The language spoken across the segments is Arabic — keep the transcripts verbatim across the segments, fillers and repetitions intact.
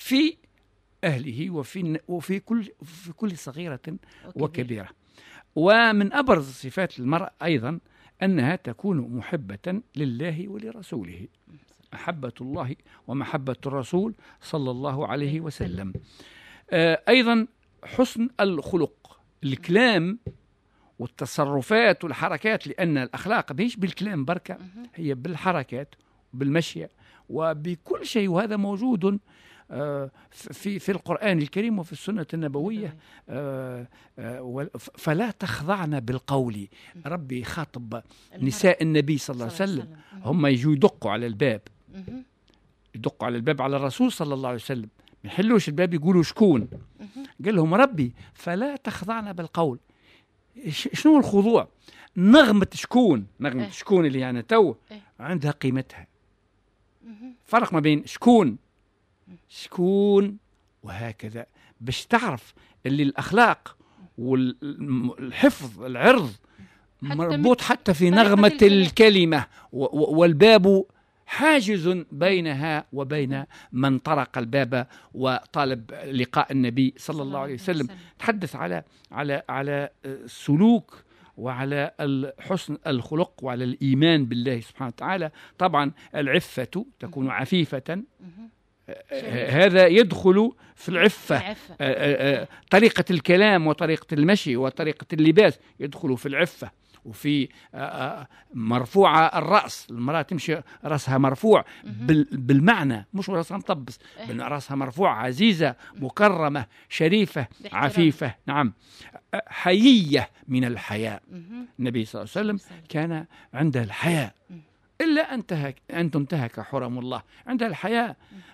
في أهله وفي وفي كل في كل صغيرة وكبيرة. ومن أبرز صفات المرأة أيضا أنها تكون محبة لله ولرسوله، محبة الله ومحبة الرسول صلى الله عليه وسلم. أيضا حسن الخلق، الكلام والتصرفات والحركات، لأن الأخلاق مش بالكلام بركة، هي بالحركات وبالمشي وبكل شيء، وهذا موجود في في القرآن الكريم وفي السنة النبوية. فلا تخضعن بالقول. ربي خاطب نساء النبي صلى الله عليه وسلم، هم يجوا يدقوا على الباب، يدقوا على الباب على الرسول صلى الله عليه وسلم، ما يحلوش الباب يقولوا شكون. قال لهم ربي فلا تخضعن بالقول. شنو الخضوع؟ نغمة شكون، نغمة إيه؟ شكون اللي يعني تو إيه؟ عندها قيمتها. فرق ما بين شكون شكون وهكذا، باش تعرف اللي الأخلاق والحفظ العرض مربوط حتى في نغمة الكلمة، والباب حاجز بينها وبين من طرق الباب وطالب لقاء النبي صلى الله عليه وسلم. تحدث على على على السلوك وعلى حسن الخلق وعلى الإيمان بالله سبحانه وتعالى. طبعا العفة تكون عفيفة، هذا يدخل في العفة. طريقة الكلام وطريقة المشي وطريقة اللباس يدخل في العفة. وفي مرفوعة الرأس، المرأة تمشي رأسها مرفوع بالمعنى، مش رأسها مطبس، رأسها مرفوع، عزيزة مكرمة شريفة عفيفة. نعم، حيية من الحياء. النبي صلى الله عليه وسلم كان عنده الحياء، إلا أن تنتهك حرم الله، عندها الحياء.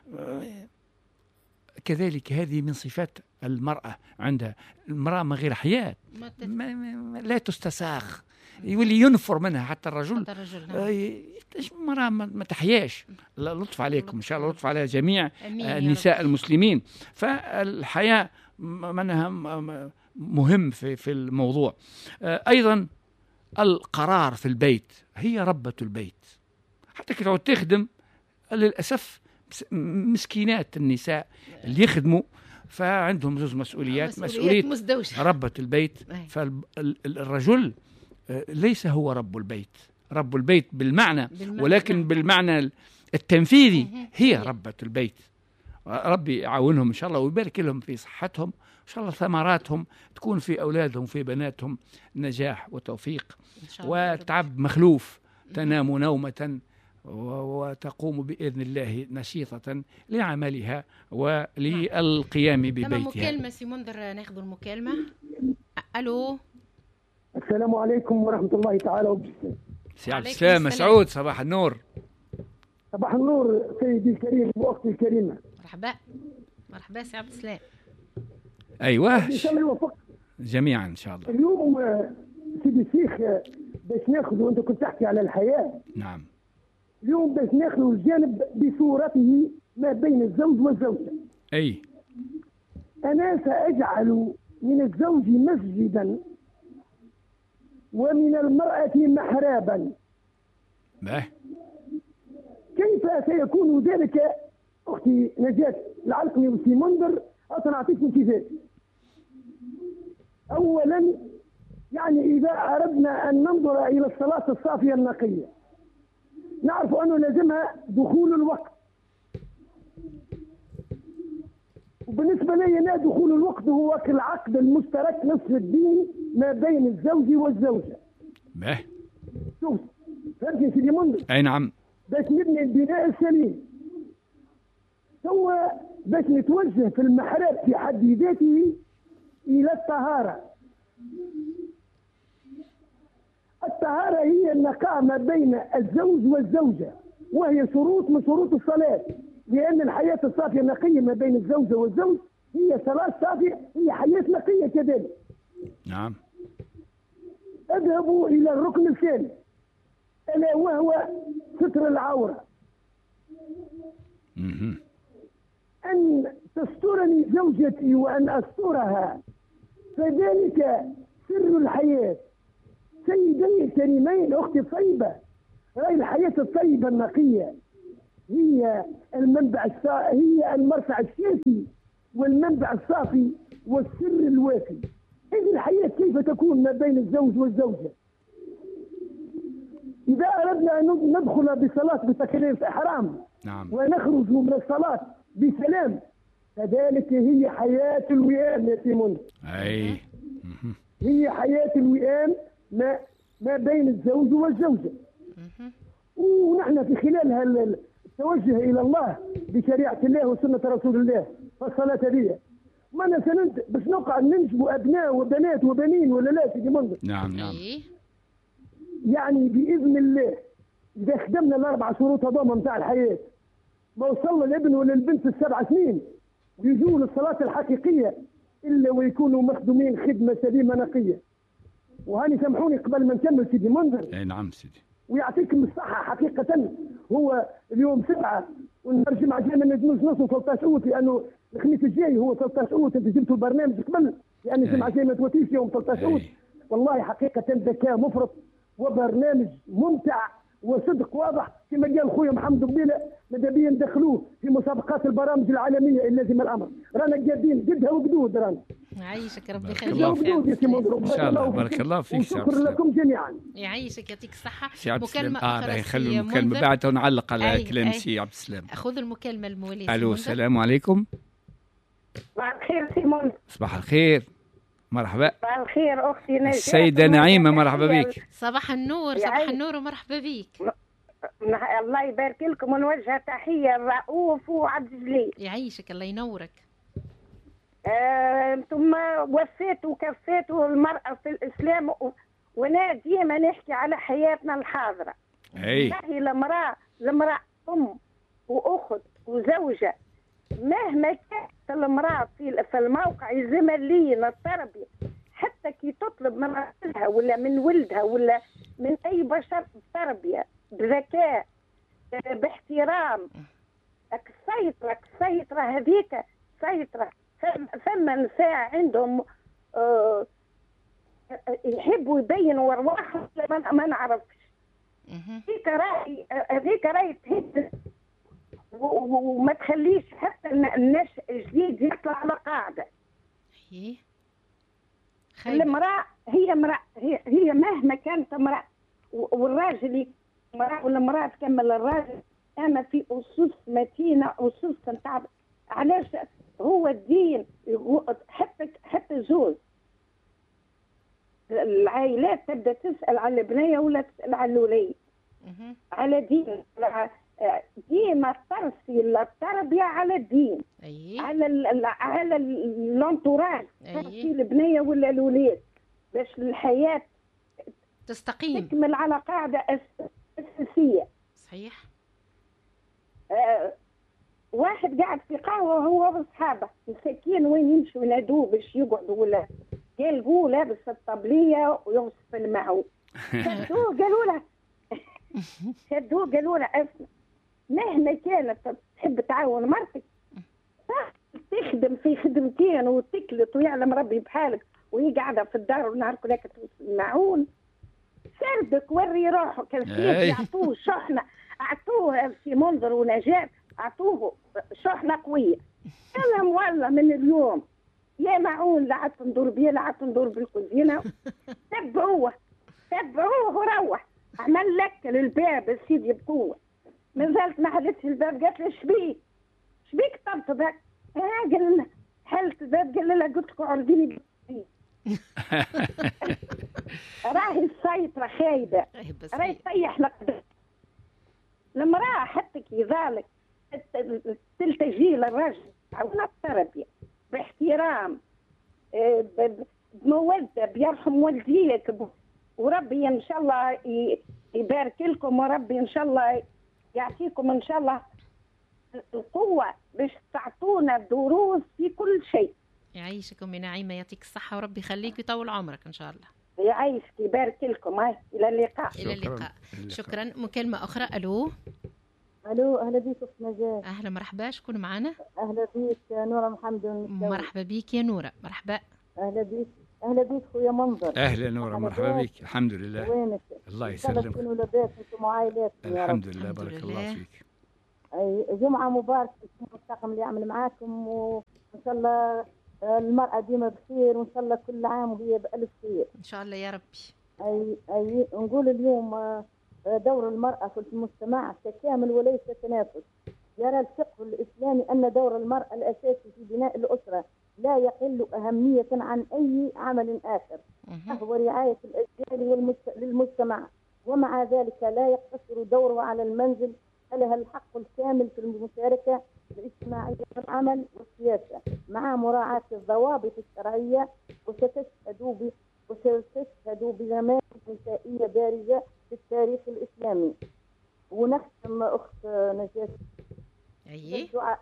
كذلك هذه من صفات المرأة، عندها المرأة من غير حياء لا تستساغ، يولي ينفر منها حتى الرجل. المرأة ما تحياش. لطف عليكم إن شاء الله، لطف على جميع النساء المسلمين. فالحياء منها مهم في في الموضوع. أيضا القرار في البيت، هي ربة البيت. حتى كي تعود تخدم، للأسف مسكينات النساء اللي يخدموا فعندهم زوج مسؤوليات، مسؤولية ربة البيت. فالرجل ليس هو رب البيت، رب البيت بالمعنى، ولكن بالمعنى التنفيذي هي ربة البيت. ربي يعاونهم إن شاء الله ويبارك لهم في صحتهم، إن شاء الله ثمراتهم تكون في أولادهم في بناتهم نجاح وتوفيق، وتعب مخلوف، تنام نومة وتقوم بإذن الله نشيطة لعملها وللقيام ببيتها. تمام. مكالمة سي منذر، ناخذ المكالمة. ألو، السلام عليكم ورحمة الله تعالى وبركاته. سي عبد السلام مسعود، صباح النور. صباح النور سيدي الكريم وأختي الكريمة. مرحبا مرحبا سي عبد السلام. أيوة إن شاء الله يوفق جميعا إن شاء الله. اليوم سيدي الشيخ باش ناخذ، وأنت كنت تحكي على الحياة. نعم. اليوم باش ناخذ الجانب بصورته ما بين الزوج والزوجة. أي. أنا سأجعل من الزوج مسجدا ومن المرأة محرابا. ما كيف سيكون ذلك أختي نجاة؟ لعلكم يا سي منذر أصلا أعطيكم كيفاش. أولا يعني إذا أردنا أن ننظر إلى الصلاة الصافية النقية، نعرف أنه لازمها دخول الوقت، وبالنسبة لي أنا دخول الوقت هو كالعقد المشترك نصف الدين ما بين الزوج والزوجة. ما شوف فهمتني سيدي منذر؟ أي نعم. باش نبني البناء السليم، ثم باش نتوجه في المحراب في حد ذاته إلى الطهارة. الطهارة هي النقاء ما بين الزوج والزوجة، وهي شروط من شروط الصلاة، لأن الحياة الصافية النقية ما بين الزوجة والزوج هي صلاة صافية، هي حياة نقية كذلك. نعم. اذهبوا إلى الركن الثاني ألا وهو ستر العورة. مم. أن تسترني زوجتي وأن أسترها، فذلك سر الحياة. سيدي الكريمين أختي الطيبة، هاي الحياة الطيبة النقية هي المنبع الصا... هي المرفع الشافي والمنبع الصافي والسر الوافي. هذه الحياة كيف تكون ما بين الزوج والزوجة؟ إذا أردنا أن ندخل بصلاة بتكبيرة إحرام نعم. ونخرج من الصلاة بسلام، فذلك هي حياة الوئام يا سيمون. أي هي حياة الوئام ما ما بين الزوج والزوجة. ونحن في خلالها التوجه إلى الله بشريعة الله وسنة رسول الله فالصلاة بها. ما نسند باش نقعد ننجبوا أبناء وبنات وبنين ولا لا سيدي منذر. نعم نعم. يعني بإذن الله إذا خدمنا الأربع شروط هذوما نتاع الحياة، ما وصلنا الابن ولا البنت السبع سنين ويجوا للصلاة الحقيقية إلا ويكونوا مخدومين خدمة سليمة نقية. وهاني سامحوني قبل ما نكمل سيدي منذر. اي نعم سيدي. ويعطيكم الصحة حقيقة. هو اليوم سبعة ونرجع مع جانا نجموش نص ثلاثة عشر أوت، لأنه الخميس الجاي هو ثلاثة عشر أوت. أنت جبتوا البرنامج قبل يعني سمع جاي ما توتيش يوم ثلاثة عشر أوت. والله حقيقة ذكاء مفرط وبرنامج ممتع وصدق واضح كما قال خويا محمد قبيله. ماذا بيا ندخلوه في مسابقات البرامج العالميه اللازم الامر. رانا قاعدين قدها وقدود. رانا يعيشك ربي يخليك. ان شاء الله. بارك الله فيك. شكرا لكم جميعا. يعيشك يعطيك الصحه. مكالمه اخرى نخلي المكالمه بعد ونعلق على كلام سي عبد السلام. خذ المكالمه المواليه. الو السلام عليكم. صباح الخير سيمون. صباح الخير مرحبا. صباح الخير اختي نجاة. السيدة نعيمة مرحبا بك. صباح النور. صباح النور ومرحبا بك. الله يبارك لكم ونوجه تحية الرؤوف وعبد الجليل. يعيشك الله ينورك. انتم آه وفيتوا وكفيتوا المرأة في الإسلام، وانا ديما نحكي على حياتنا الحاضرة. اي هي المرأة المرأة أم وأخت وزوجة، مهما كانت المرأة في الموقع يلزمها لين التربية، حتى كي تطلب من رجلها ولا من ولدها ولا من أي بشر تربية بذكاء باحترام. السيطرة السيطرة هذيك سيطرة. ثم نساء عندهم آه يحبوا يبينوا أرواحهم ما نعرفش. هذيك راهي هذيك راهي تهز وما تخليش حتى الناس الجديد يطلع على قاعدة. المرأة هي امرأة، هي, هي مهما كانت امرأة، والراجل امرأة والمرأة تكمل الراجل، أما في أسس متينة أسس نتاع. علاش هو الدين حتى حتى زوج العائلات تبدا تسأل على البنية ولا تسأل على الوليد على دين. ديما ترسي التربية على الدين. أيه. على ال على الانتوراج. ترسي البنية ولا الوليد باش الحياة تستقيم تكمل على قاعدة أساسية. صحيح. آه واحد قاعد في قهوة هو واصحابه مساكين وين يمشوا ينادوه باش يقعدوا ولا يلقوه لابس الطبلية ويوصف المعو. شدوه قالوا له شدوه قالوا له مهما كانت تحب تعاون مرتك تخدم في خدمتين وتكلت ويعلم ربي بحالك وهي قاعده في الدار ونهار كلك المعون سردك وري روحه. كان فيه يعطوه شحنه، اعطوه في منظر ونجاة، اعطوه شحنه قويه. انا مولى من اليوم يا معون لا عاد تندور بيه لا عاد تندور بالكوزينه. تبعوه تبعوه وروح. عمل لك للباب السيدي بقوه. من زالت ما حلتش الباب قالت له شبيك شبيك طبطبك. ها قال لنا حلت الباب قال لها قلت لكم عرضيني راهي السيطرة خايبة. راهي تطيح لك المرأة حتى كذلك تلتجي للرجل على التربية باحترام بمودة بيرحم والديك. وربي إن شاء الله يبارك لكم وربي إن شاء الله يعطيكم إن شاء الله القوة باش تعطونا دروس في كل شيء. يعيشكم يا نعيمة يعطيك الصحة وربي يخليك ويطول عمرك إن شاء الله. يعيشك يبارك لكم. هاي إلى اللقاء. إلى اللقاء. شكرا. مكالمة أخرى. ألو ألو أهلا بيك أخت نجاة. أهلا مرحبا. شكون معنا؟ أهلا بيك نورة محمد. مرحبا بيك يا نورة. مرحبا. أهلا بيك. أهلا بيك خويا منظر. أهلا نورة مرحبا بك. الحمد لله. وينك؟ الله يسلمك. تكونوا لاباس أنتم وعائلاتكم. الحمد لله بارك الله فيك. أي جمعة مباركة الطاقم اللي يعمل معاكم، وإن شاء الله المرأة ديما بخير، وإن شاء الله كل عام وهي بألف خير إن شاء الله يا ربي. أي أي نقول اليوم دور المرأة في المجتمع تكامل وليس تنافس. يرى الفقه الإسلامي أن دور المرأة الأساسي في بناء الأسرة لا يقل أهمية عن أي عمل آخر، وهو رعاية الأجيال للمجتمع، ومع ذلك لا يقتصر دوره على المنزل، فلها الحق الكامل في المشاركة الاجتماعية في العمل والسياسة مع مراعاة الضوابط الشرعية، وستشهد وستشهد بنماذج نسائية بارزة في التاريخ الإسلامي. ونختم أخت نجاة أيه الدعاء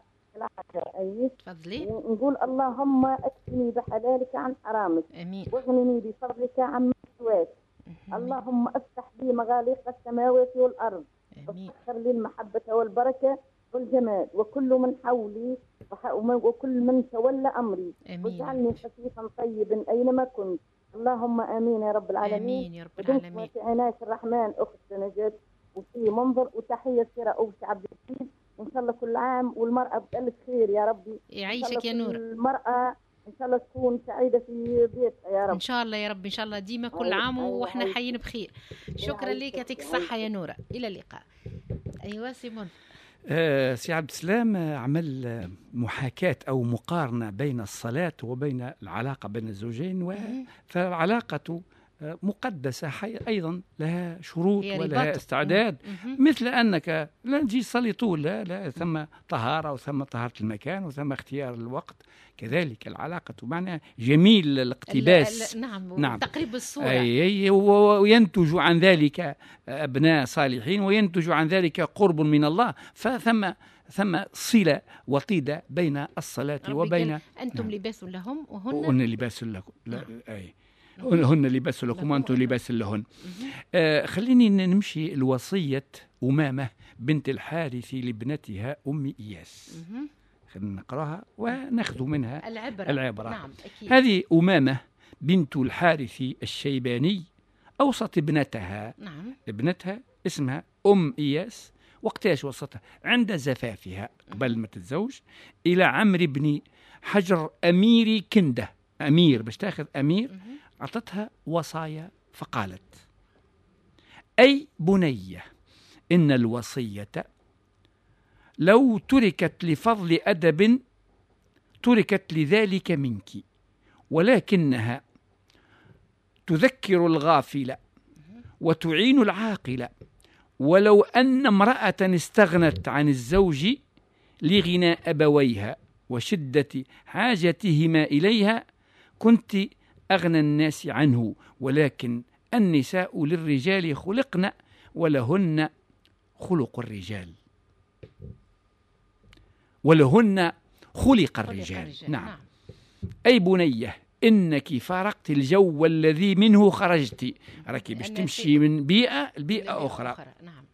أيه تفضلي. نقول اللهم اكفني بحلالك عن حرامك، امين، واغنني بفضلك عن سواك. اللهم افتح لي مغاليق السماوات والارض، وسخر لي المحبه والبركه والجمال، وكل من حولي وكل من تولى امري، واجعلني خفيفا طيبا اينما كنت. اللهم امين يا رب العالمين. امين يا رب العالمين. في عناية الرحمن اخت نجاة وفي منظر. وتحيه سيره اوس عبد الحميد، إن شاء الله كل عام والمرأة بألف خير يا ربي. يعيشك يا نور. المرأة إن شاء الله تكون سعيدة في بيتها يا رب. إن شاء الله يا رب، إن شاء الله ديما كل عام وإحنا حيين بخير. شكرا لك، يعطيك الصحة يا نورة. إلى اللقاء. أيوة سيمون. آه سي عبد السلام عمل محاكاة أو مقارنة بين الصلاة وبين العلاقة بين الزوجين، فالعلاقة مقدسة أيضا لها شروط ولها استعداد. مثل أنك لا تجي تصلي طول، لا لا ثم طهارة وثم طهارة المكان وثم اختيار الوقت. كذلك العلاقة معنى جميل الاقتباس. نعم. نعم تقريب الصورة. أي وينتج عن ذلك أبناء صالحين، وينتج عن ذلك قرب من الله. فثم ثم صلة وطيدة بين الصلاة وبين أنتم نعم. لباس لهم وهن هن لباس لكم. لا أي هن لباس لكم وأنتم لباس لهن. آه خليني نمشي الوصية أمامة بنت الحارث لابنتها أم إياس. خلينا نقراها ونأخذ منها العبرة, العبرة. نعم أكيد. هذه أمامة بنت الحارث الشيباني أوصت ابنتها. نعم. ابنتها اسمها أم إياس. وقتاش وصتها؟ عند زفافها قبل ما تتزوج إلى عمرو بن حجر أمير كندة. أمير باش تاخذ أمير. أعطتها وصايا فقالت: أي بنية، إن الوصية لو تركت لفضل أدب تركت لذلك منك، ولكنها تذكر الغافل وتعين العاقل. ولو أن امرأة استغنت عن الزوج لغنى أبويها وشدة حاجتهما إليها كنت أغنى الناس عنه، ولكن النساء للرجال خلقن ولهن خلق الرجال ولهن خلق الرجال, الرجال. نعم. نعم. أي بنية، إنك فارقت الجو الذي منه خرجت. راك باش تمشي من بيئة لبيئة أخرى. أخرى. نعم.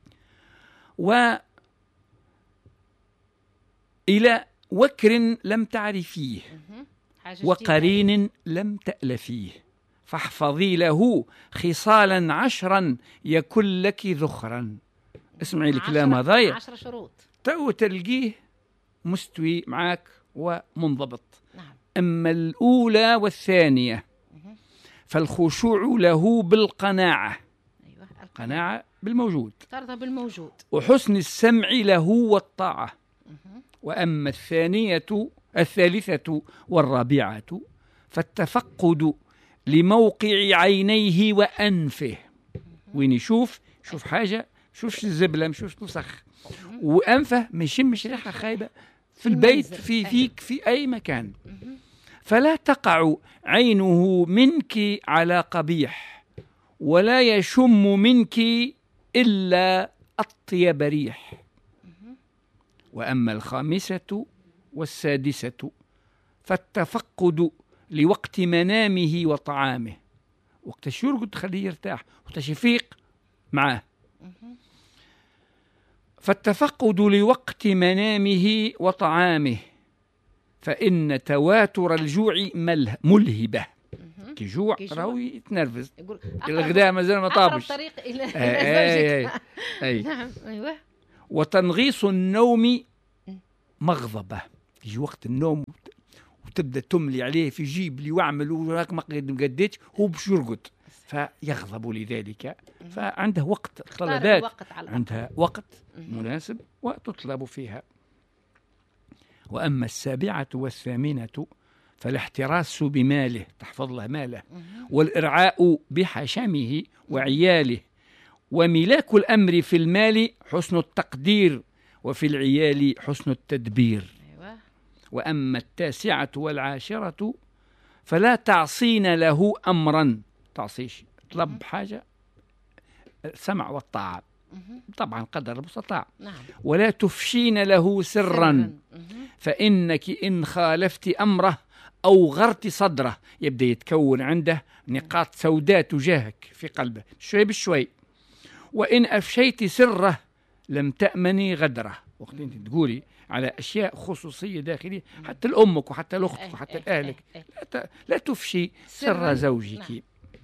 وإلى وكر لم تعرفيه وقرين لم تألفيه، فاحفظي له خصالا عشرا يكن لك ذخرا. اسمعي الكلام هذايا. عشر شروط تو تلقيه مستوي معك ومنضبط. نعم. أما الأولى والثانية فالخشوع له بالقناعة. أيوة. القناعة بالموجود، ترضى بالموجود. وحسن السمع له والطاعة. وأما الثانية الثالثة والرابعة فالتفقد لموقع عينيه وأنفه. وين يشوف شوف حاجة، شوفش الزبلة، مشوفش نسخ، وأنفه ما يشمش ريحة خايبة في البيت في فيك في أي مكان. فلا تقع عينه منك على قبيح، ولا يشم منك إلا أطيب ريح. وأما الخامسة والسادسة فالتفقد لوقت منامه وطعامه. وقت الشرب تخليه يرتاح، وقت يفيق معه. فالتفقد لوقت منامه وطعامه، فإن تواتر الجوع ملهبة. كي جوع راهو يتنرفز، الغداء مازال ما طابش. طريق إلى أي أي أي. نعم. أيوة. وتنغيص النوم مغضبة، يجي وقت النوم وتبدأ تملي عليه في جيب لي واعمل وراك ما قديتش، هو باش يرقد فيغضب لذلك، فعنده وقت طلبات، عندها وقت مناسب وتطلب فيها. وأما السابعة والثامنة فالاحتراس بماله، تحفظ له ماله، والإرعاء بحشمه وعياله، وملاك الأمر في المال حسن التقدير، وفي العيال حسن التدبير. وأما التاسعة والعاشرة فلا تعصين له أمرا، تعصيش طلب حاجة السمع والطاعة طبعا قدر المستطاع، ولا تفشين له سرا، فإنك إن خالفت أمره أو غرت صدره، يبدأ يتكون عنده نقاط سوداء تجاهك في قلبه شوي بشوي. وإن أفشيت سره لم تأمني غدره، وقت أنت تقولي على أشياء خصوصية داخلية حتى لأمك وحتى لأختك وحتى لأهلك، لا تفشي سر زوجك،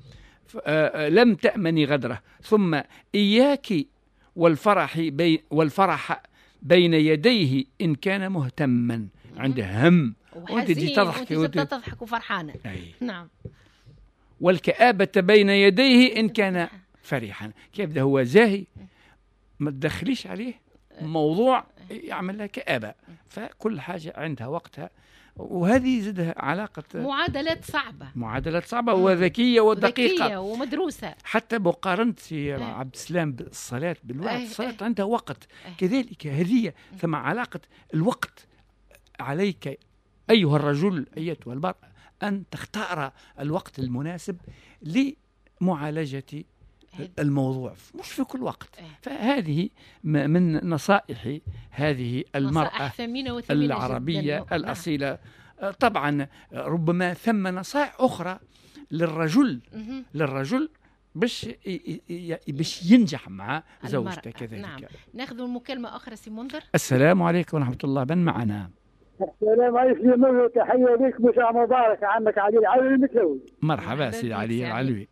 لم تأمني غدره. ثم إياك والفرح بي والفرح بين يديه إن كان مهتما، عنده هم وانت تضحك تضحك وفرحانة. نعم. والكآبة بين يديه إن كان فرحا، كيف ده هو زاهي ما تدخليش عليه موضوع يعمل لها كآبة، فكل حاجة عندها وقتها. وهذه زدها علاقة معادلات صعبة، معادلات صعبة وذكية ودقيقة ذكية ومدروسة. حتى مقارنة في عبد السلام بالصلاة بالوقت، الصلاة عندها وقت، كذلك هذه ثم علاقة الوقت. عليك أيها الرجل أيتها المرأة أن تختار الوقت المناسب لمعالجة الموضوع، مش في كل وقت. فهذه من نصائح هذه المرأة العربية الأصيلة. طبعا ربما ثم نصائح أخرى للرجل للرجل باش باش ينجح مع زوجته كذلك. نعم. ناخذ المكالمة أخرى سي منذر. السلام عليكم ورحمة الله، من معنا؟ السلام عليكم يا منذر، تحية لك مساء مبارك، عمك علي العلوي المتلوي. مرحبا سيدي علي العلوي.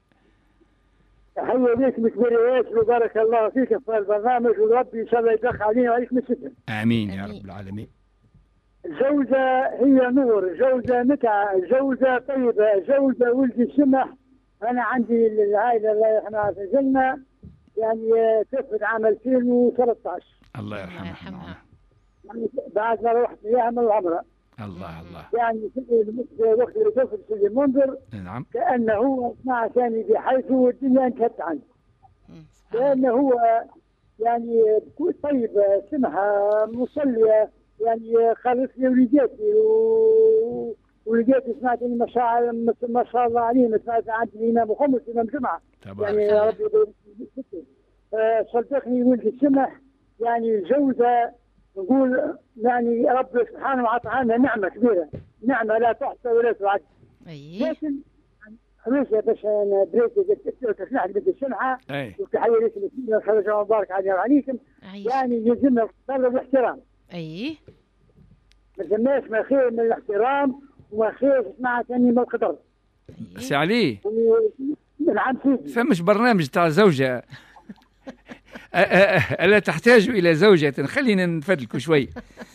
تحية ليك مكبريات وبارك الله فيك في البرنامج، وربي إن شاء الله يدخل علينا وعليك من الستر. آمين يا رب العالمين. الزوجة هي نور، زوجة متعة، زوجة طيبة، زوجة ولدي سمح. أنا عندي العائلة الله يرحمها في الجنة يعني توفت عام ألفين وثلاثة عشر. الله يرحمها. يعني بعد ما رحت إياها من العمرة. الله الله. يعني في وقت اللي توفت سيدي منذر نعم. كأنه هو مع ثاني بحيث والدنيا انتهت عنه. كأنه هو يعني بكل طيبة سمحة مصلية، يعني خلصني وليداتي وليداتي سمعتني ما شاء ما شاء الله عليهم، سمعت عندي الإمام وخمس إمام جمعة. يعني يا ربي صدقني ولدي سمح، يعني الجوزة نقول يعني رب سبحانه وتعالى نعمة كبيرة، نعمة لا تحصى ولا تعد. لكن خلينا باش انا بريت تسمح لك بالسمعة وتحية لك خرج مبارك علينا وعليكم. يعني يلزمنا القدر والاحترام. اي ما زلناش ما خير من الاحترام وما خير اسمعها ثاني من القدر. سي علي نعم سيدي، فمش برنامج تاع زوجة ألا تحتاج إلى زوجة؟ خلينا نفدلكوا شوي.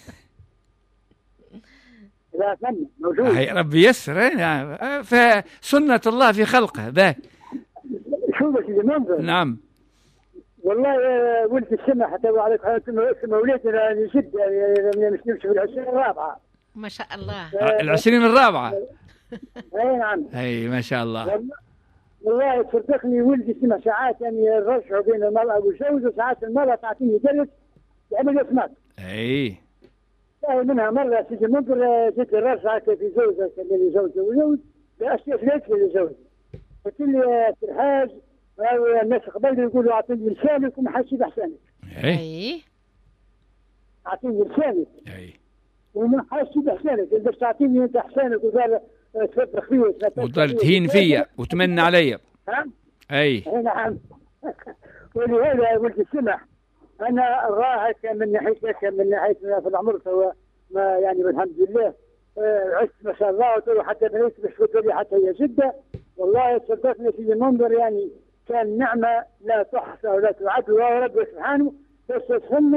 لا فن موجود. هي ربي يسر، فسنة الله في خلقه. باهي شو بس المنظر. نعم والله ولد السمع حتى عليك اسم وليدنا نشد يعني مش نمشي في العشرين الرابعة. ما شاء الله. العشرين الرابعة. اي نعم. اي ما شاء الله. والله صدقني ولدي سمع ساعات يعني الرجع بين المرأة والزوج، وساعات المرأة تعطيني درس يعمل اسماك. اي. منها مرة سيدي منظر جيت الرجعة في زوجة كان لي زوجة وزوج بأشياء فلات للزوج. قلت لي الحاج الناس قبل يقولوا اعطيني لسانك وما حاسي بحسانك. اي. اعطيني لسانك. اي. وما حاسي بحسانك، باش تعطيني انت حسانك وقال تفضل خويا وتظل تهين فيا وتمن عليا. ها؟ اي. نعم. ولهذا ولد السمح انا راهك من ناحيتك من ناحيتنا في العمر سواء ما يعني والحمد لله عشت ما شاء الله، حتى بنيت باش قلت لي حتى هي جده. والله صدقني في المنظر يعني كان نعمه لا تحصى ولا تعد، ورب سبحانه بس فهمنا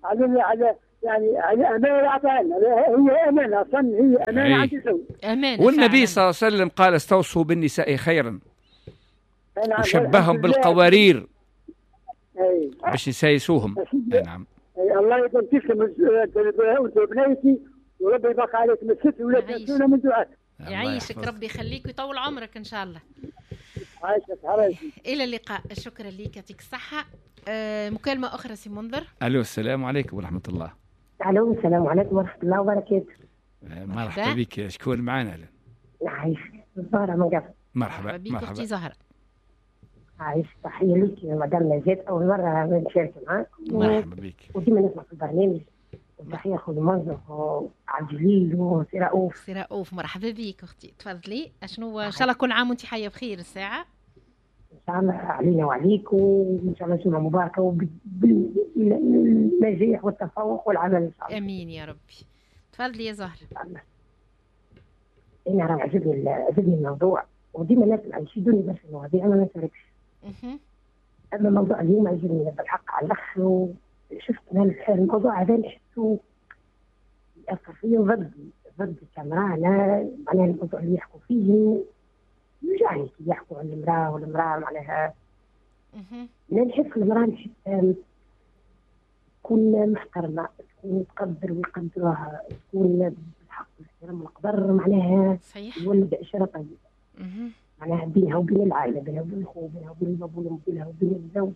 على على يعني على امانه اعطاها لنا، هي امانه اصلا، هي امانه عند الزوج. امانه. والنبي صلى الله عليه وسلم قال استوصوا بالنساء خيرا وشبههم بالقوارير باش يسايسوهم. نعم. الله يكون تسلم انت وبنيتي، وربي يبارك عليك من الست ولادنا من دعاء. يعيشك ربي يخليك ويطول عمرك ان شاء الله. عايشك حبايبي. الى اللقاء، شكرا لك، يعطيك الصحه. آه مكالمه اخرى سي منذر. الو السلام عليكم ورحمه الله. الو السلام عليكم ورحمه الله وبركاته. مرحبا بك، شكون معنا؟ عايشك زهره من قبل. مرحبا بك اختي زهره. عايش، تحيه لك مدام نجاة، اول مره نشارك معاك. مرحبا بك. وديما نسمع في البرنامج. وتحيه خويا منذر وعبد الجليل وسي رؤوف. سي رؤوف مرحبا بك اختي، تفضلي. اشنو ان شاء الله كل عام وانت حيه بخير الساعه. ان شاء الله علينا وعليكم، وان شاء الله جمعه مباركه وبالنجاح والتفوق والعمل ان شاء الله. امين يا ربي. تفضلي يا زهره. انا راه عجبني عجبني الموضوع، وديما الناس يشدوني باش المواضيع انا ما نشاركش. اما موضوع اليوم عجبني بالحق على الاخر. شفت انا الموضوع هذا نحسو يأثر فيا ضد ضد الكاميرا. انا معناها الموضوع اللي يحكوا فيه يوجعني كي يحكوا عن المراه والمراه معناها. انا نحس المراه نحس تكون محترمه، تكون تقدر ويقدروها، تكون بالحق والاحترام والقدر معناها. صحيح. يولد عشره طيبه معناها بينها وبين العائله، بينها وبين الخو، بينها وبين الاب والام، بينها وبين الزوج.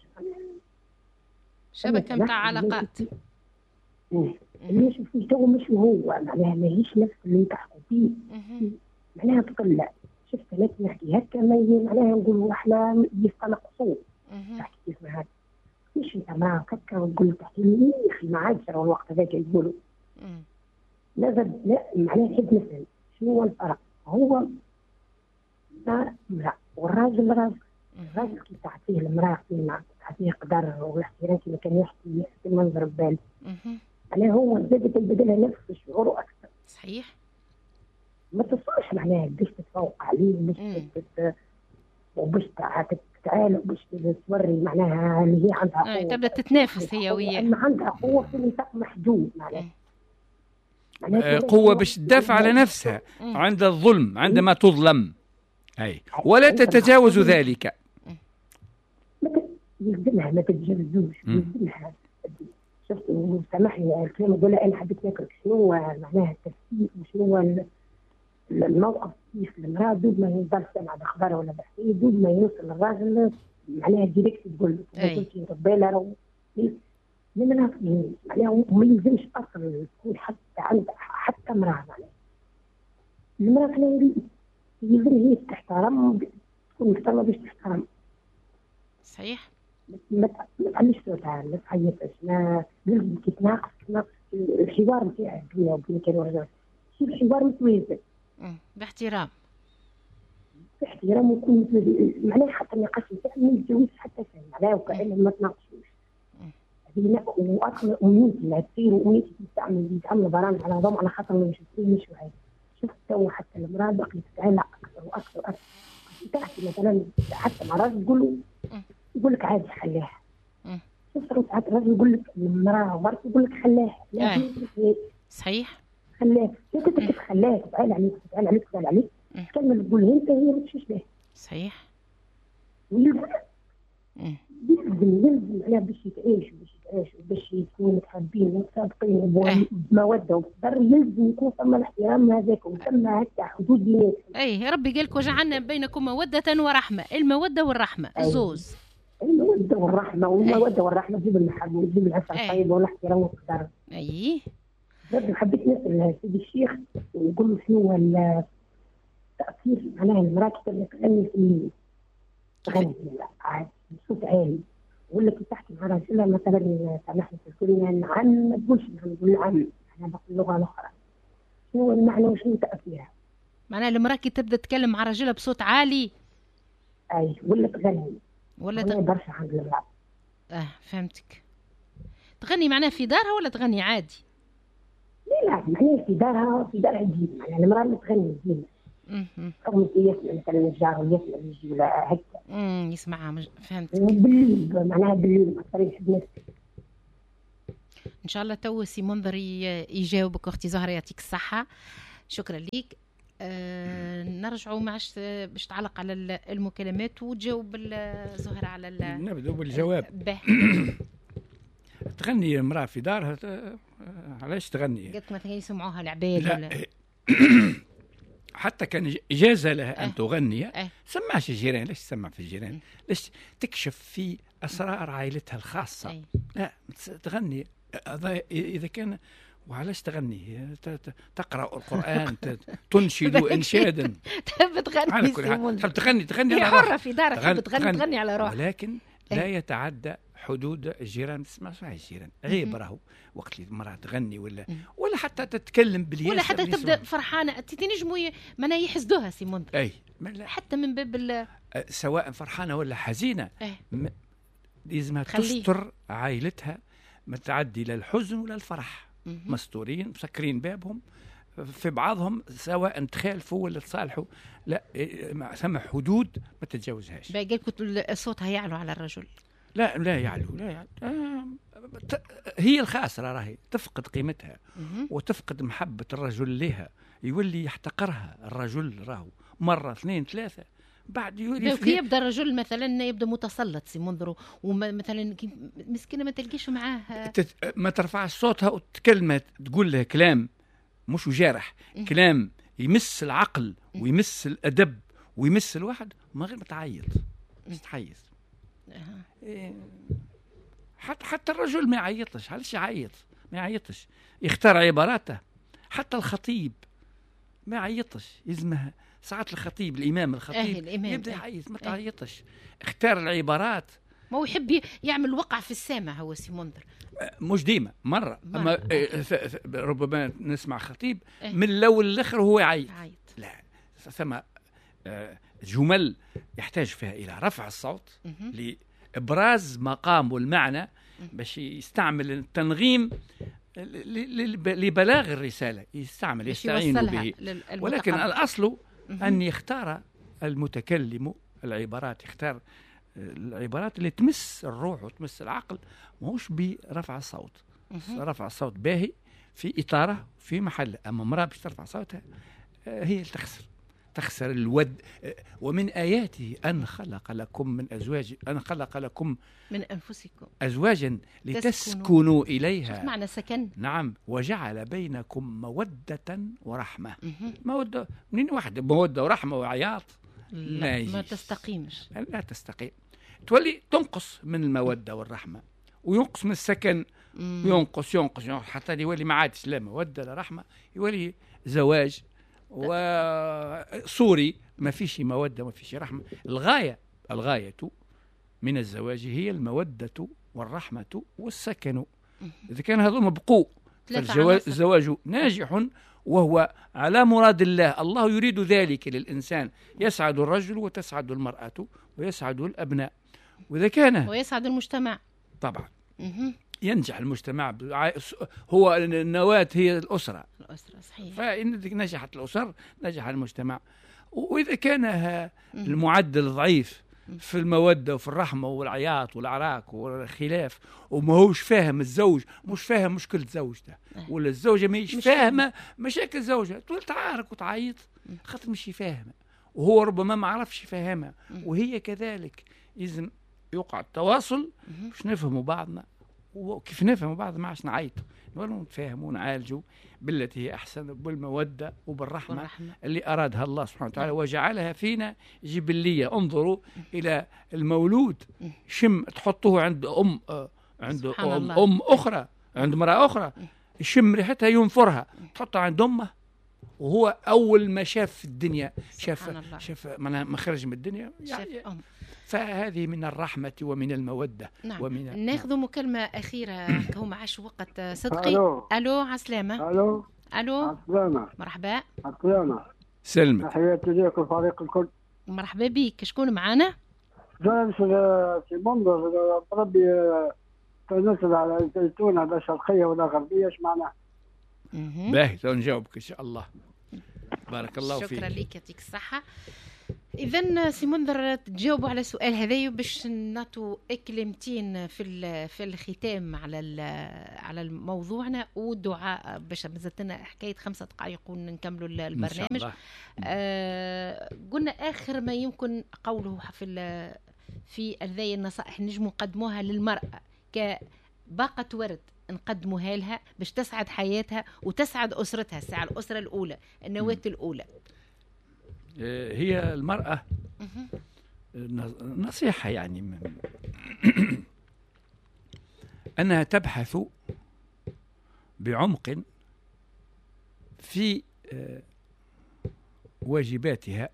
شبكه نتاع علاقات. اللي شوفي تو مش هو معناها ماهيش نفس اللي تحكوا فيه معناها تقل. شفت انا نحكي هكا معناها نقولوا احنا يبقى نقصوا تحكي كيف ما هذا مش انت معاك هكا ونقول تحكي لي يا اخي ما عادش راه الوقت هذاك يقولوا لا لا معناها نحب نسال شنو هو الفرق. هو ما امرأة والراجل راجل. الراجل كي تعطيه المرأة قيمة، تعطيه قدر والاحترام كما كان يحكي في المنظر ببال. أنا هو زادت البدلها نفس الشعور أكثر. صحيح. ما تصورش معناها باش تتفوق عليه وباش تت... وباش تتعالى وباش توري معناها اللي هي عندها قوة. آه تبدأ تتنافس هي وياه. أما عندها قوة في نطاق محدود معناها. معناها قوة باش تدافع على نفسها عند الظلم عندما تظلم. أي ولا تتجاوز ذلك. يلزمها ما تتجاوزوش، يلزمها. شفت سامحني الكلام يقول انا حبيت ناكل شنو معناها التفكير وشنو الموقف كيف المراه دود ما ينضل سمع بخبر ولا بحكي دود ما يوصل للراجل معناها ديريكت تقول له قلتي ربيله راهو معناها معناها ما يلزمش اصلا تكون حتى عند حتى امراه معناها المراه خلينا يلزم هي تحترم تكون محترمه باش تحترم. صحيح. ما تعملش صوتها ما تعيطش ما لازم كي تناقص تناقص الحوار نتاعك بينها وبين كان الرجال شوف الحوار متوازن باحترام باحترام ويكون متوازن معناها حتى النقاش نتاعك ما يتجاوزش حتى سنه معناها وكأنهم ما تناقشوش. هذه واصلا امنيتي لا تصير وامنيتي تعمل تعمل برامج على ضوء على خاطر ما نشوفوش وهذا. شفت تو حتى المراه باقي تتعلق اكثر واكثر واكثر. تحكي مثلا حتى مع راجل تقول له يقول لك عادي خليها. شوف ساعات الراجل يقول لك المراه ومرته يقول لك خليها. آه. صحيح. خليها. انت تتخليها تتعال عليك تتعال عليك تتعال عليك. الكلمه اللي تقولها انت هي ما تمشيش بها. صحيح. يلزم يلزم يلزم عليها باش يتعيش وباش يتعيش وباش يكونوا متحابين ومتسابقين وبموده وبر يلزم يكون ثم الاحترام هذاك وثم هكا حدود بيناتهم. اي ربي قال لك وجعلنا بينكم موده ورحمه. الموده والرحمه الزوز. المودة والرحمة والمودة والرحمة تجيب المحبة وتجيب العفو الطيب والاحترام والقدر. أي. برضه حبيت نسأل سيدي الشيخ ونقول له شنو هو التأثير معناها المرأة اللي تغني في الليل. تغني عادي بصوت عالي ولا كي تحكي مع راجلها مثلا سامحني في الكلمة نعم ما تقولش نعم تقول نعم أنا بقول اللغة الأخرى. شنو المعنى وشنو تأثيرها؟ معناها المرأة كي تبدأ تتكلم مع راجلها بصوت عالي. أي ولا تغني. ولا تغني برشا عند المرأة. اه فهمتك. تغني معناها في دارها ولا تغني عادي؟ لا لا معناها في دارها في دارها ديما معناها المرأة اللي تغني ديما. اها. رغم يسمع مثلا الجار ويسمع يجي ولا هكا. امم يسمعها مج... فهمتك. بالليل معناها بالليل أكثر يحب نفسه. ان شاء الله تو سي منذر يجاوبك اختي زهره، يعطيك الصحه. شكرا ليك. أه نرجعوا معش باش تعلق على المكالمات وتجاوب زهره على نبدأ بالجواب. به تغني امرأة في دارها علاش تغني؟ قلت مثلا يسمعوها العباد ولا حتى كان إجازة لها أن تغني. أه. سمعش الجيران. ليش تسمع في الجيران؟ ليش تكشف في أسرار عائلتها الخاصة؟ أي. لا تغني إذا كان. وعلاش تغني؟ تقرأ القرآن، تنشد إنشادا. تحب تغني تحب تغني تغني على روحها. حرة في دارك تحب تغني تغني على روحها، ولكن لا يتعدى حدود الجيران. تسمع صحيح الجيران عيب راهو وقت اللي المرأة تغني ولا ولا حتى تتكلم بالياسر ولا حتى تبدا فرحانه تنجموا ما يحسدوها سي منذر. اي حتى من باب سواء فرحانه ولا حزينه لازمها تستر عائلتها، ما تعدي لا الحزن ولا الفرح. مستورين مسكرين بابهم في بعضهم، سواء تخالفوا ولا تصالحوا، لا ثم حدود ما تتجاوزهاش. باقي قلت الصوت هيعلو على الرجل. لا لا يعلو لا يعلو. آه هي الخاسرة راهي تفقد قيمتها وتفقد محبة الرجل لها، يولي يحتقرها الرجل راهو مرة اثنين ثلاثة، بعد يولي كي يبدا الرجل مثلا يبدا متسلط سي منذر ومثلا مسكينة ما تلقيش معاه ما ترفعش صوتها وتكلمة تقول لها كلام مش جارح، كلام يمس العقل ويمس الأدب ويمس الواحد، ما غير ما تعيط مش تحيز. إيه. حتى حتى الرجل ما يعيطش. علاش يعيط؟ ما يعيطش، يختار عباراته. حتى الخطيب ما يعيطش، يزمها ساعات الخطيب الإمام الخطيب الإمام يبدأ يعيط، ما تعيطش. اختار العبارات. ما هو يحب يعمل وقع في السامع هو سي منذر. مش ديما مرة, مرة. أما ربما نسمع خطيب من الأول للآخر هو يعيط. لا ثم جمل يحتاج فيها إلى رفع الصوت لإبراز مقام والمعنى باش يستعمل التنغيم لبلاغ الرسالة، يستعمل يستعين به. ولكن الأصل أن يختار المتكلم العبارات، يختار العبارات اللي تمس الروح وتمس العقل، ماهوش برفع الصوت. رفع الصوت باهي في إطاره في محله، أما امرأة باش ترفع صوتها هي تخسر تخسر الود. ومن آياته أن خلق لكم من أزواج أن خلق لكم من أنفسكم أزواجا لتسكنوا إليها. معنى سكن. نعم. وجعل بينكم مودة ورحمة. مودة منين واحدة مودة ورحمة وعياط؟ لا ما تستقيمش، لا تستقيم. تولي تنقص من المودة والرحمة وينقص من السكن. ينقص ينقص ينقص حتى يولي ما عادش لا مودة لا رحمة، يولي زواج وصوري ما فيش مودة ما فيش رحمة. الغاية الغاية من الزواج هي المودة والرحمة والسكن. إذا كان هذول مبقوا فالزواج ناجح وهو على مراد الله. الله يريد ذلك للإنسان، يسعد الرجل وتسعد المرأة ويسعد الأبناء، وإذا كان ويسعد المجتمع طبعا. ينجح المجتمع. هو النواة هي الأسرة. الأسرة صحيح. فإن نجحت الأسر نجح المجتمع. وإذا كان المعدل ضعيف في المودة وفي الرحمة والعياط والعراك والخلاف وما هوش فاهم الزوج، مش فاهم مشكلة زوجته، ولا الزوجة مش فاهمة مشاكل زوجها، تقول تعارك وتعيط خاطر مش فاهمة، وهو ربما ما عرفش يفهمها، وهي كذلك. لازم يوقع التواصل باش نفهموا بعضنا، وكيف نفهموا بعض ما عادش نعيط، نولوا نتفاهموا ونعالجوا بالتي هي أحسن بالمودة وبالرحمة والرحمة. اللي أرادها الله سبحانه وتعالى وجعلها فينا جبلية. انظروا إلى المولود، شم تحطوه عند أم عند أم, أم أخرى، عند امرأة أخرى، يشم ريحتها ينفرها، تحطها عند أمه، وهو أول ما شاف في الدنيا شاف شاف ما خرج من الدنيا يعني. فهذه من الرحمة ومن المودة. نعم. ومن ناخذ مكالمة أخيرة هو معاش وقت. صدقي. ألو ألو عسلامة. ألو ألو عسلامة. مرحبا. عسلامة. سلمك. تحياتي ليك الفريق الكل. مرحبا بك. شكون معانا؟ جالس في منظر ربي تنزل على الزيتونة لا شرقية ولا غربية، ايش معناها؟ باهي نجاوبك إن شاء الله. بارك الله فيك. شكرا لك، يعطيك الصحة. إذن سي منذر تجاوبوا على السؤال هذايا باش نعطوا كلمتين في في الختام على على موضوعنا والدعاء باش مازالت لنا حكاية خمسة دقائق ونكملوا البرنامج. آه قلنا آخر ما يمكن قوله في في هذه النصائح نجم نقدموها للمرأة كباقة ورد نقدموها لها باش تسعد حياتها وتسعد أسرتها، الساعة الأسرة الأولى النواة الأولى. هي المرأة نصيحة يعني أنها تبحث بعمق في واجباتها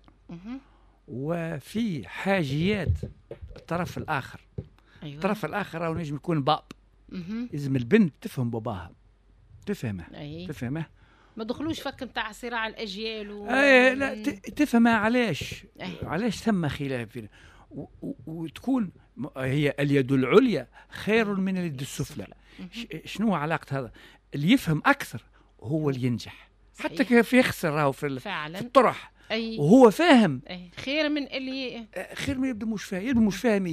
وفي حاجيات الطرف الآخر. أيوة. الطرف الآخر راه نجم يكون باب، لازم البنت تفهم باباها، تفهمه. أيوة. تفهمه، ما دخلوش فك نتاع صراع الاجيال و... اي لا تفهم علاش أيه. علاش ثم خلاف وتكون هي اليد العليا خير من اليد السفلى. شنو علاقه هذا؟ اللي يفهم اكثر هو اللي ينجح. صحيح. حتى كيف يخسر راهو في, في الطرح. أي. وهو فاهم. أي. خير من اللي خير من يبدا مش فاهم. يبدا مش فاهم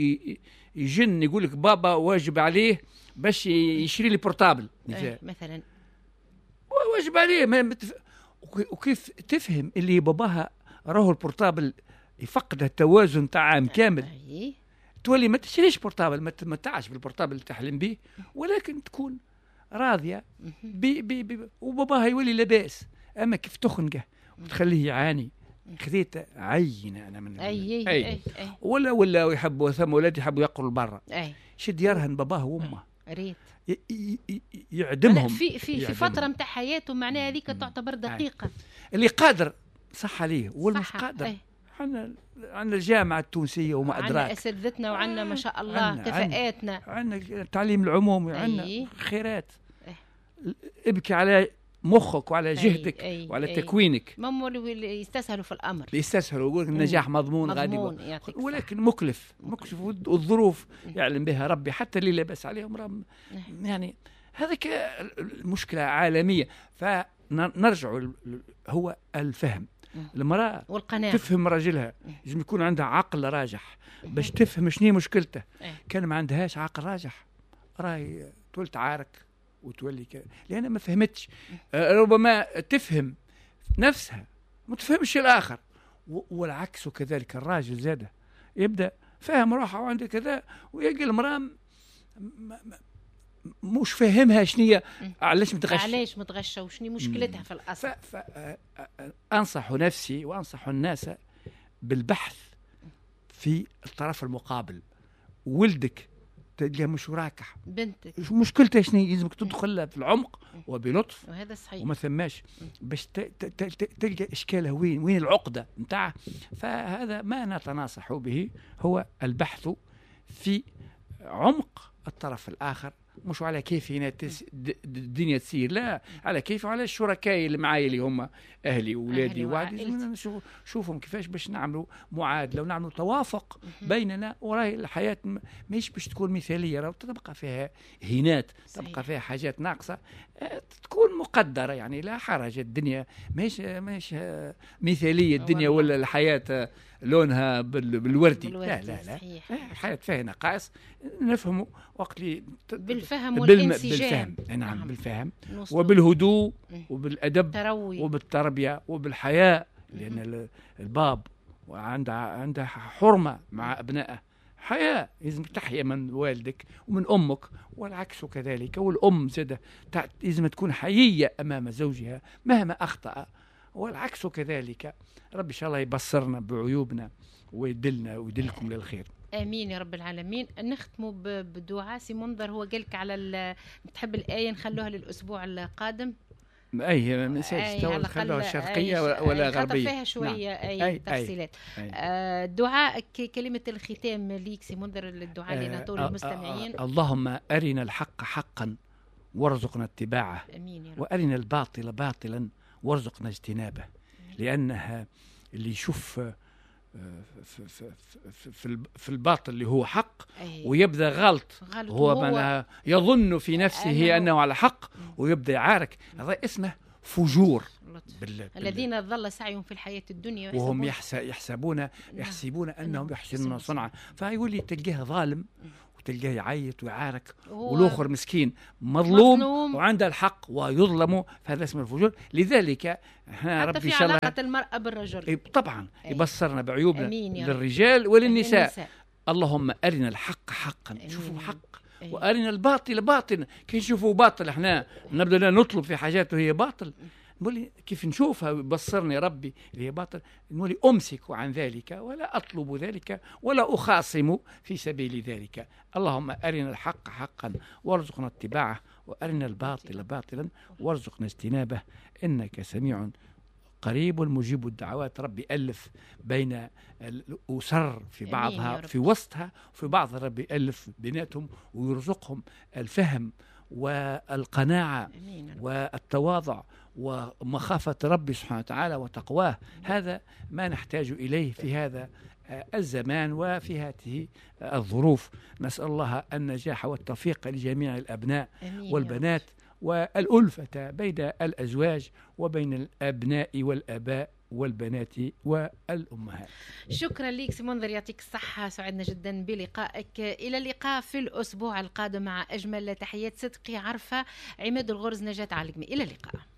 يجن يقول لك بابا واجب عليه باش يشري لي بورتابل مثلا، واجب عليه ما متف... وكيف تفهم اللي باباها راهو البورتابل يفقد التوازن تاع عام كامل. أي. تولي ما تشريش بورتابل، ما تمتعش بالبورتابل اللي تحلم به، ولكن تكون راضيه بي بي بي وباباها يولي لاباس. اما كيف تخنقه وتخليه يعاني خذيت عينه انا من أي. أي. أي. أي. أي. ولا ولا يحبوا ثم اولاد يحبوا يقروا لبرا، شد يرهن باباه وامه ريت يعدمهم في في في فتره نتاع حياته، معناها هذيك تعتبر دقيقه. أي. اللي قادر صح عليه والمش قادر. عندنا عندنا الجامعه التونسيه وما ادراك، عندنا اساتذتنا وعندنا ما شاء الله كفاءاتنا، عندنا التعليم العمومي، عندنا خيرات. أي. ابكي على مخك وعلى جهدك. أي. وعلى أي. تكوينك. ماما اللي يستسهلوا في الامر، يستسهلوا يقول النجاح مضمون, مضمون غادي، ولكن مكلف مكلف والظروف يعلم بها ربي، حتى اللي لاباس عليهم رب يعني هذيك المشكله عالميه. فنرجع هو الفهم. المراه والقناعه تفهم راجلها، لازم يكون عندها عقل راجح باش تفهم شنو مشكلته. كان ما عندهاش عقل راجح راهي تولي تعارك وتولي كده، لأنها ما فهمتش. ربما تفهم نفسها ما تفهمش الآخر، والعكس كذلك. الراجل زاده يبدأ فاهم روحه وعنده كذا، ويجي المرأة مش فاهمها شنية علاش متغشة علاش متغشة وشني مشكلتها في الأصل. أنصح نفسي وأنصح الناس بالبحث في الطرف المقابل. ولدك تلقى مش راكح، بنتك مشكلتها شنو، لازمك تدخل في العمق وبلطف، وهذا صحيح، وما ثماش باش تلقى اشكالها وين وين العقده نتاعها. فهذا ما نتناصح به، هو البحث في عمق الطرف الاخر، مش على كيف هنا تس... الدنيا تسير، لا على كيف على الشركاء اللي معايا اللي هم اهلي واولادي وعادي نشوف شوفهم كيفاش باش نعملوا معادله ونعملوا توافق بيننا. وراي الحياه مش باش تكون مثاليه، راه تبقى فيها هينات، تبقى فيها حاجات ناقصه تكون مقدره، يعني لا حرج. الدنيا ماهيش ماهيش مثاليه الدنيا ولا الحياه لونها بالوردي، لا لا لا الحياه فيها نقائص نفهموا وقت لي بالفهم والانسجام. بالفهم. نعم بالفهم وبالهدوء وبالادب تروي. وبالتربيه وبالحياء، لان الباب عنده عنده حرمه مع ابنائه، حياء لازم تحيا من والدك ومن امك، والعكس كذلك. والام زاده لازم تكون حييه امام زوجها مهما اخطا، والعكس كذلك. رب ان شاء الله يبصرنا بعيوبنا ويدلنا ويدلكم للخير. امين يا رب العالمين. نختموا بدعاء سي منذر. هو قالك على تحب الايه نخلوها للاسبوع القادم؟ اي مساج تو نخلوها شرقيه أي ولا أي غربيه؟ فيها شويه نعم. اي, أي تفصيلات. آه دعاء كلمه الختام ليك سي منذر، الدعاء اللي نعطوه للمستمعين. اللهم ارنا الحق حقا وارزقنا اتباعه، امين يا رب. وارنا الباطل باطلا وارزقنا اجتنابه، لانها اللي يشوف في, في, في, في الباطل اللي هو حق أيه. ويبدأ غلط, غلط هو, هو يظن في نفسه أنه, أنه على حق ويبدأ يعارك، هذا اسمه فجور بال... الذين ظل سعيهم في الحياة الدنيا وهم يحسبون يحسبون أنهم يحسنون صنعا. فيقول لي تلقاه ظالم وتلقاه يعيط ويعارك، والآخر مسكين مظلوم, مظلوم وعنده الحق ويظلم، فهذا اسمه الفجور. لذلك احنا ربي في علاقة المرأة بالرجل طبعا أي. يبصرنا بعيوبنا للرجال وللنساء. النساء. اللهم أرنا الحق حقا، شوفوا حق أيه. وأرنا الباطل باطلا. كي نشوفوا باطل احنا نبدأ نطلب في حاجات وهي باطل، نقول كيف نشوفها بصرني ربي اللي هي باطل، نقول أمسك عن ذلك ولا أطلب ذلك ولا أخاصم في سبيل ذلك. اللهم أرنا الحق حقا وارزقنا اتباعه، وأرنا الباطل باطلا وارزقنا اجتنابه، إنك سميع قريب مجيب الدعوات. ربي ألف بين الأسر في بعضها في وسطها، في بعض ربي ألف بيناتهم ويرزقهم الفهم والقناعة والتواضع ومخافة ربي سبحانه وتعالى وتقواه. هذا ما نحتاج إليه في هذا الزمان وفي هذه الظروف. نسأل الله النجاح والتوفيق لجميع الأبناء والبنات، والألفة بين الأزواج وبين الأبناء والآباء والبنات والأمهات. شكرا لك سي منذر، يعطيك الصحة، سعدنا جدا بلقائك. إلى اللقاء في الأسبوع القادم مع أجمل تحيات صدقي عرفة، عماد الغرز، نجاة علقمي. إلى اللقاء.